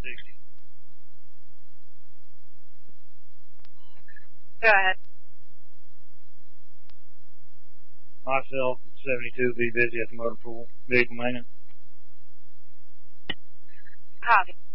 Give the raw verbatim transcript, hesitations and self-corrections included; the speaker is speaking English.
sixty. Go ahead. Myself, seventy-two, be busy at the motor pool. Vehicle maintenance. Copy.